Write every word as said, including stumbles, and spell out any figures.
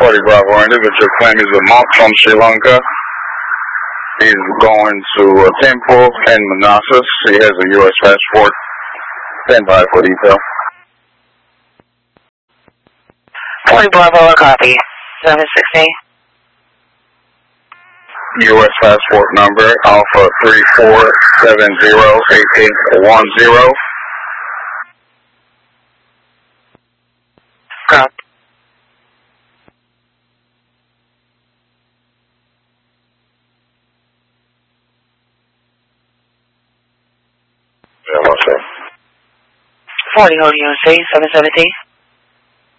forty Bravo, individual claim is a monk from Sri Lanka. He's going to a temple in Manassas. He has a U S passport. Stand by for detail. forty Bravo, a copy. seven sixty. U S passport number Alpha three four seven zero eight eight one zero. Copy. Yeah, what's up? forty, hold U S A, seven seventy.